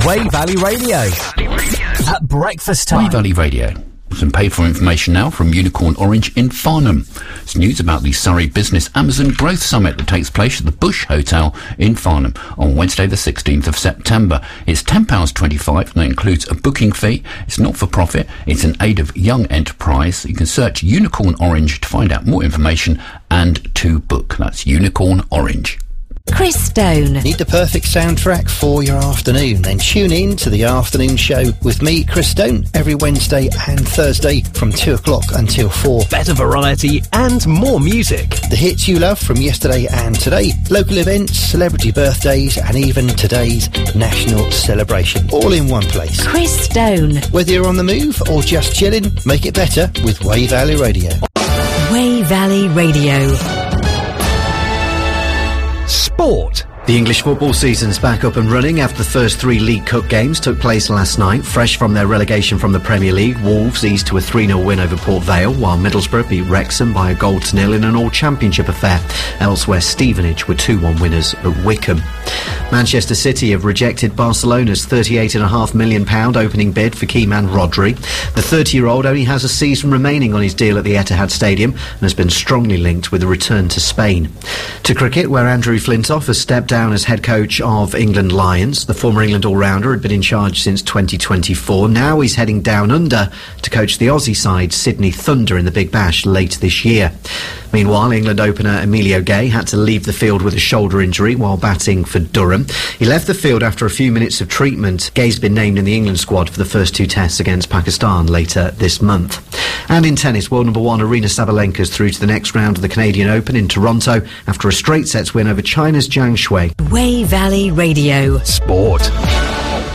Wey Valley Radio. At breakfast time. Wey Valley Radio. Some paid-for information now from Unicorn Orange in Farnham. It's news about the Surrey Business Amazon Growth Summit that takes place at the Bush Hotel in Farnham on Wednesday the 16th of September. It's £10.25 and that includes a booking fee. It's not for profit. It's an aid of young enterprise. You can search Unicorn Orange to find out more information and to book. That's Unicorn Orange. Chris Stone. Need the perfect soundtrack for your afternoon? Then tune in to the afternoon show with me, Chris Stone, every Wednesday and Thursday from 2 o'clock until 4. Better variety and more music. The hits you love from yesterday and today, local events, celebrity birthdays, and even today's national celebration. All in one place. Chris Stone. Whether you're on the move or just chilling, make it better with Wey Valley Radio. Wey Valley Radio. Sport. The English football season's back up and running after the first 3 League Cup games took place last night. Fresh from their relegation from the Premier League, Wolves eased to a 3-0 win over Port Vale, while Middlesbrough beat Wrexham by a 0-0 in an all-championship affair. Elsewhere, Stevenage were 2-1 winners at Wickham. Manchester City have rejected Barcelona's £38.5 million opening bid for key man Rodri. The 30-year-old only has a season remaining on his deal at the Etihad Stadium and has been strongly linked with a return to Spain. To cricket, where Andrew Flintoff has stepped down as head coach of England Lions. The former England all-rounder had been in charge since 2024. Now he's heading down under to coach the Aussie side Sydney Thunder in the Big Bash later this year. Meanwhile, England opener Emilio Gay had to leave the field with a shoulder injury while batting for Durham. He left the field after a few minutes of treatment. Gay's been named in the England squad for the first 2 tests against Pakistan later this month. And in tennis, world number 1 Aryna Sabalenka's through to the next round of the Canadian Open in Toronto after a straight sets win over China's Zhang Shui. Wey Valley Radio. Sport.